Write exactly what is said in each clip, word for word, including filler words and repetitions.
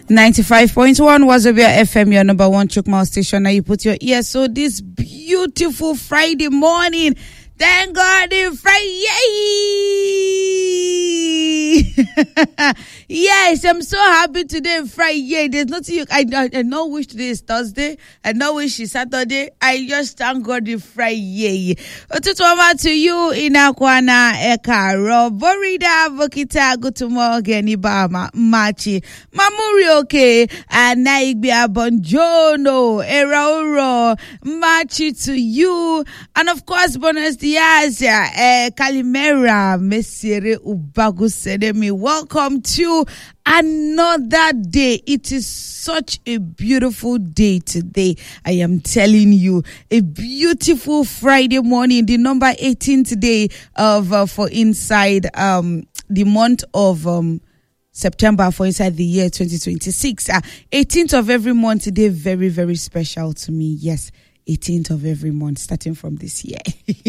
ninety-five point one Wazobia F M, your number one Chukma station. Now you put your ears. So this beautiful Friday morning, thank God it's Friday. Yes, I'm so happy today, Friday. There's nothing you, I, I, I know wish today is Thursday. I know wish it's Saturday. I just thank God it's Friday. Otutuoma to you in Akwana Eka Roborida Vokita Gutumoge Nibama Machi Mamurioke and Naibia Bonjono Erauro Machi to you. And of course, Buenos Dias, eh, Kalimera Messiere Ubagu Sedemi. Welcome to another day. It is such a beautiful day today. I am telling you, a beautiful Friday morning, the number eighteenth day of uh, for inside um the month of um September for inside the year twenty twenty-six. Uh, eighteenth of every month today, very very special to me. Yes, eighteenth of every month starting from this year.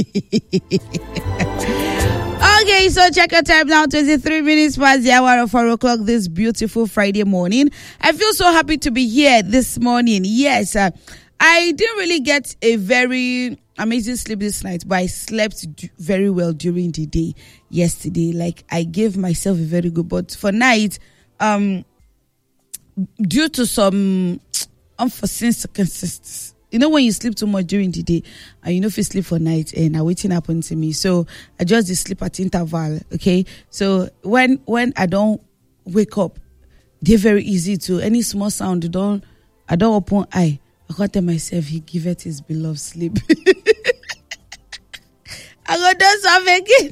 Okay, so check your time now, twenty-three minutes past the hour of four o'clock this beautiful Friday morning. I feel so happy to be here this morning. Yes, uh, I didn't really get a very amazing sleep this night, but I slept d- very well during the day yesterday. Like, I gave myself a very good, but for night, um, due to some unforeseen circumstances, you know, when you sleep too much during the day and you know if you sleep for night and now waiting happened to me. So I just did sleep at interval. Okay. So when when I don't wake up, they're very easy to any small sound, you don't I don't open eye. I can't tell myself he give it his beloved sleep. I go do something again.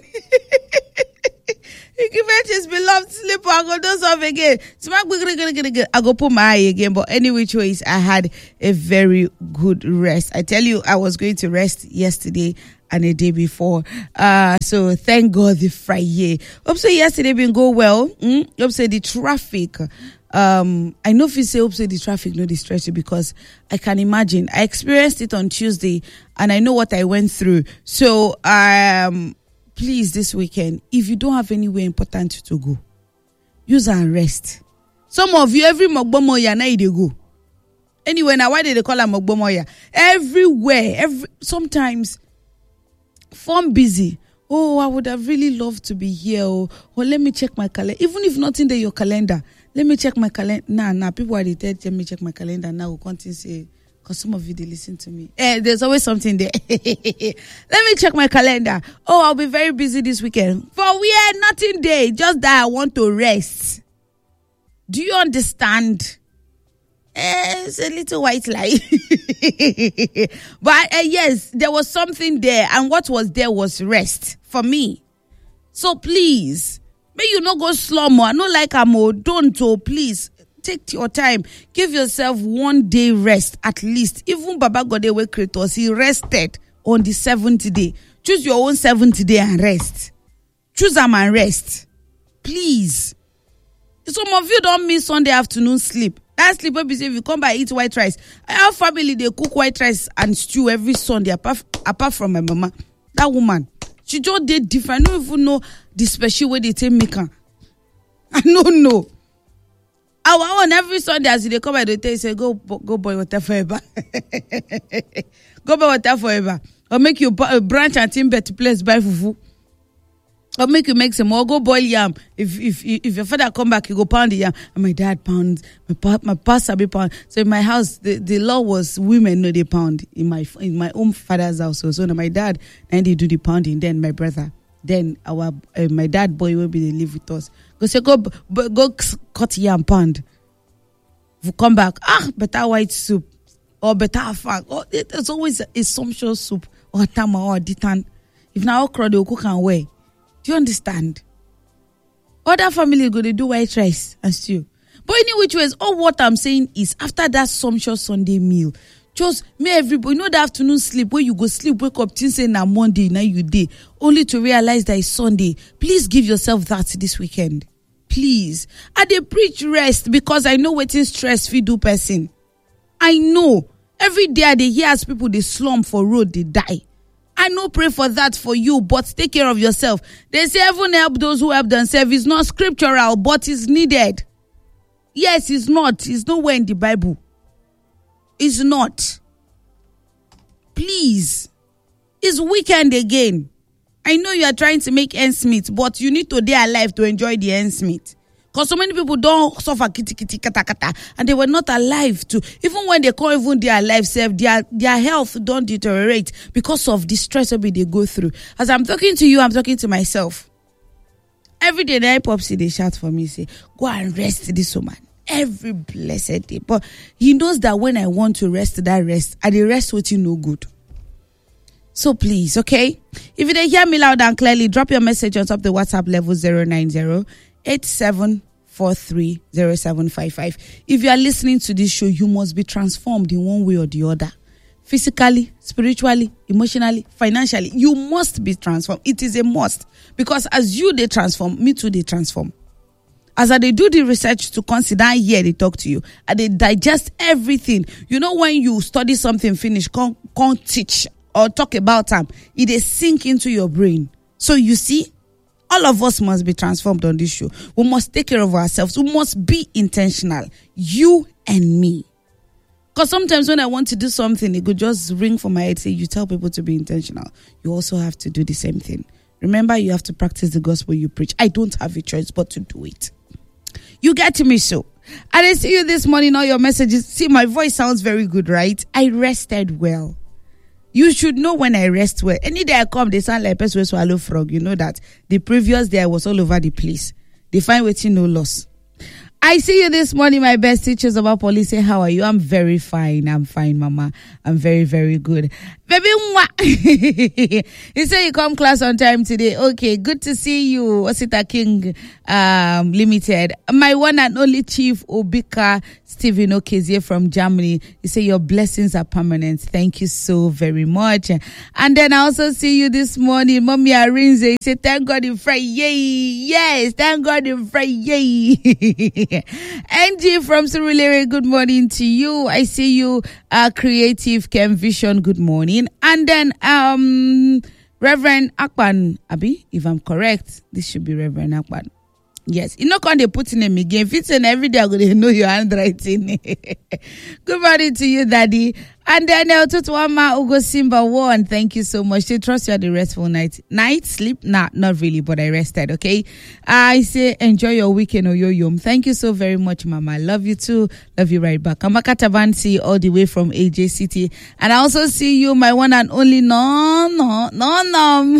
He give it his beloved sleep. I go do something again. I go put my eye again. But any which ways, I had a very good rest. I tell you, I was going to rest yesterday and a day before. Uh, so thank God the Friday. Hope so yesterday been go well. Mm? Hope so the traffic. Um, I know if you say hope so the traffic no distress you because I can imagine. I experienced it on Tuesday and I know what I went through. So um. Please, this weekend, if you don't have anywhere important to go, use and rest. Some of you, every Mogbomoya, now they go. Anyway, now why did they call her Mogbomoya? Everywhere, every sometimes, form busy. Oh, I would have really loved to be here. Or, or let me check my calendar. Even if not in the, your calendar, let me check my calendar. Nah, nah, people are there. Let me check my calendar now. We'll continue to say. Because some of you, they listen to me. Eh, there's always something there. Let me check my calendar. Oh, I'll be very busy this weekend. For we are nothing there. Just that I want to rest. Do you understand? Eh, it's a little white lie. But uh, yes, there was something there. And what was there was rest for me. So please, may you not go slumber. I not like I'm oh, don't oh, please. Take your time. Give yourself one day rest at least. Even Baba Godewe Kratos, he rested on the seventh day. Choose your own seventh day and rest. Choose them and rest. Please. Some of you don't miss Sunday afternoon sleep. That sleep will be safe. You come by eat white rice. Our family, they cook white rice and stew every Sunday apart, apart from my mama. That woman, she just did different. I don't even know the special way they take make her. I don't know. Our own every Sunday as they come by the day say go go boy water forever. Go boy water forever. Or make you branch and timber to place buy fufu. Or make you make some more go boil yam. If if if your father come back, you go pound the yam. And my dad pounds, my pa, my pastor be pound. So in my house, the, the law was women no they pound in my in my own father's house. So, so now my dad and they do the pounding. Then my brother. Then our uh, my dad boy will be they live with us. Go say go go, go cut yam pound. We come back, ah, better white soup or better fag. Or there's always a sumptuous soup or tama or ditan. If now okra they will cook and wear. Do you understand? Other family go they do white rice and stew. But any which ways, all what I'm saying is after that sumptuous Sunday meal. Just may everybody, you know the afternoon sleep where you go sleep, wake up, think say na Monday, now you day, only to realize that it's Sunday. Please give yourself that this weekend. Please. I dey preach rest because I know waiting stress fit do person. I know. Every day I dey hear as people they slump for road, they die. I know pray for that for you, but take care of yourself. They say heaven help those who help themselves. It's not scriptural, but it's needed. Yes, it's not. It's nowhere in the Bible. It's not. Please. It's weekend again. I know you are trying to make ends meet, but you need to be alive to enjoy the ends meet. Because so many people don't suffer kitty kitty kata kata, and they were not alive to. Even when they can't even their life self, their their health don't deteriorate because of the stress that they go through. As I'm talking to you, I'm talking to myself. Every day, the Popsy they shout for me, say, "Go and rest this woman." Every blessed day, but he knows that when I want to rest, that rest, I the rest with you no good. So please, okay, if you didn't hear me loud and clearly, drop your message on top of the WhatsApp level zero nine zero eight seven four three zero seven five five. If you are listening to this show, you must be transformed in one way or the other. Physically, spiritually, emotionally, financially, you must be transformed. It is a must. Because as you, they transform, me too, they transform. As I they do the research to consider here, they talk to you. And they digest everything. You know, when you study something, finish, can't, can't teach or talk about them, it is sink into your brain. So you see, all of us must be transformed on this show. We must take care of ourselves. We must be intentional. You and me. Because sometimes when I want to do something, it could just ring for my head, say, you tell people to be intentional. You also have to do the same thing. Remember, you have to practice the gospel you preach. I don't have a choice but to do it. You get to me, so. And I see you this morning, all your messages. See, my voice sounds very good, right? I rested well. You should know when I rest well. Any day I come, they sound like a person who swallow frog. You know that. The previous day I was all over the place. They find waiting no loss. I see you this morning, my best teachers about police. Say, how are you? I'm very fine. I'm fine, Mama. I'm very, very good. Baby, you say you come class on time today. Okay, good to see you. Osita King um, Limited. My one and only Chief Obika Stephen Okezie from Germany. You say your blessings are permanent. Thank you so very much. And then I also see you this morning, Mommy Arinze. You say, thank God in Friday. Yay. Yes, thank God in Friday. Yay. Angie from Surulere, good morning to you. I see you, uh, Creative Chem Vision, good morning. And then um, Reverend Akpan, Abi, if I'm correct, this should be Reverend Akpan. Yes, you know when they put in name again, if it's in every day, I'm going to know your handwriting. Good morning to you, Daddy. And then El Tutuama Ugo Simba one, thank you so much. They trust you had a restful night. Night sleep? Nah, not really, but I rested, okay? I say enjoy your weekend or your yum. Thank you so very much, Mama. Love you too. Love you right back. Amaka Tabansi all the way from A J City. And I also see you, my one and only no, no, no, no.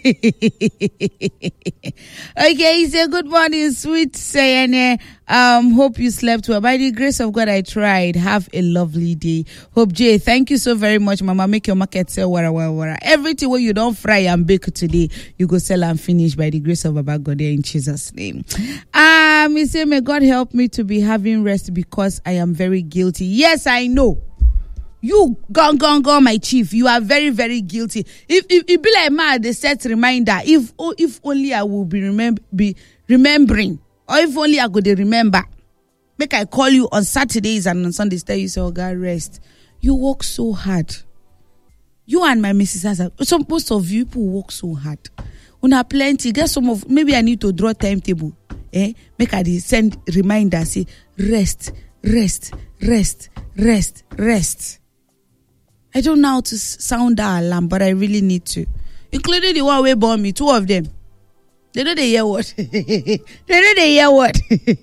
Okay, he said good morning, sweet Sayane. Um, hope you slept well. By the grace of God, I tried. Have a lovely day. Hope J, thank you so very much, Mama. Make your market sell wara wara wara. Everything where you don't fry and bake today, you go sell and finish by the grace of Baba God in Jesus' name. Um, he said, may God help me to be having rest because I am very guilty. Yes, I know. You gone gone gone, my chief. You are very very guilty. If if it be like mad, they set reminder. If oh, if only I will be remember be remembering. Or if only I could remember. Make I call you on Saturdays and on Sundays. Tell you, say, oh God, rest. You work so hard. You and my missus Asa. Some most of you people work so hard. Una plenty. Get some of. Maybe I need to draw timetable. Eh? Make I send reminder. Say rest, rest, rest, rest, rest. I don't know how to sound that alarm, but I really need to. Including the one way born me. Two of them. They know they hear what. They know they hear what.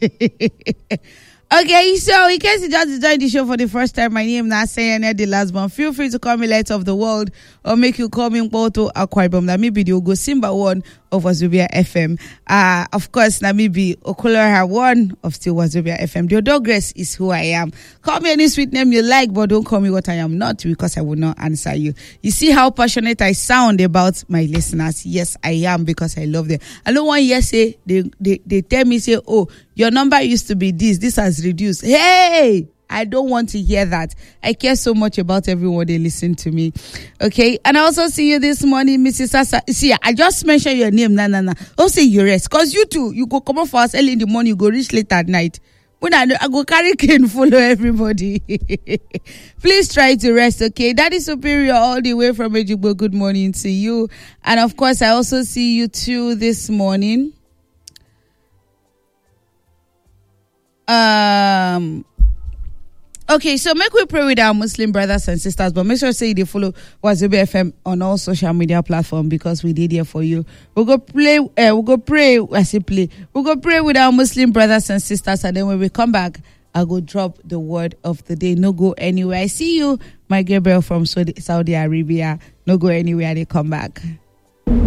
Okay, so in case you just joined the show for the first time, my name is Sayane the last one. Feel free to call me Light of the World or make you call me Mpoto Akwaibom. That may be the Ogo Simba one of Wazobia F M. Uh, of course, that may be Okolora one of still Wazobia F M. The Odogress is who I am. Call me any sweet name you like, but don't call me what I am not because I will not answer you. You see how passionate I sound about my listeners? Yes, I am because I love them. I don't want you to say, they, they, they tell me, say, oh, your number used to be this, this has reduced. Hey, I don't want to hear that. I care so much about everyone they listen to me. Okay, and I also see you this morning, Missus Sasa. See, I just mentioned your name, nah, nah, nah. Don't say you rest, cause you too, you go come up for us early in the morning, you go reach late at night. When I, I go carry cane, follow everybody. Please try to rest, okay? Daddy Superior all the way from Ejigbo, good morning to you. And of course, I also see you too this morning. Um. Okay, so make we pray with our Muslim brothers and sisters, but make sure say they follow Wazobia F M on all social media platforms because we did here for you. We'll go play, uh, we'll go pray, I say play, we'll go pray with our Muslim brothers and sisters, and then when we come back, I'll go drop the word of the day. No go anywhere. I see you, my Gabriel from Saudi Arabia. No go anywhere, they come back.